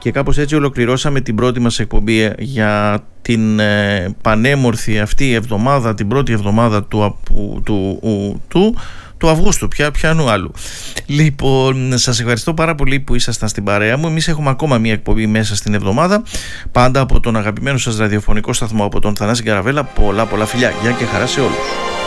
Και κάπως έτσι ολοκληρώσαμε την πρώτη μας εκπομπή για την πανέμορφη αυτή εβδομάδα, την πρώτη εβδομάδα του Αυγούστου, ποιανού άλλου. Λοιπόν, σας ευχαριστώ πάρα πολύ που ήσασταν στην παρέα μου. Εμείς έχουμε ακόμα μία εκπομπή μέσα στην εβδομάδα, πάντα από τον αγαπημένο σας ραδιοφωνικό σταθμό, από τον Θανάση Καραβέλα. Πολλά φιλιά, γεια και χαρά σε όλους.